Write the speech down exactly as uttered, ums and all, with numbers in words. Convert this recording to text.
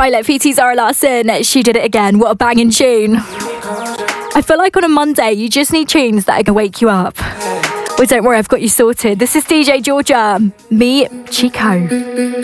Violet P T Zara Larsson, She Did It Again. What a banging tune. I feel like on a Monday, you just need tunes that are going to wake you up. Well, don't worry, I've got you sorted. This is D J Georgia, me, Chico.